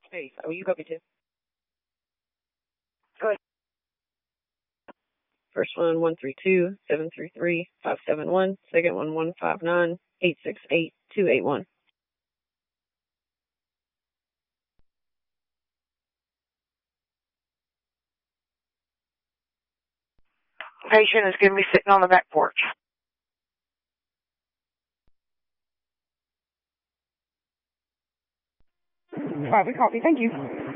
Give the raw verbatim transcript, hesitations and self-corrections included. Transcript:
Hey, so you copy too? Go ahead. First one, one three two, seven three three, five seven one. Second one, one five nine, eight six eight, two eight one. Patient is going to be sitting on the back porch. Five, we copy. Thank you.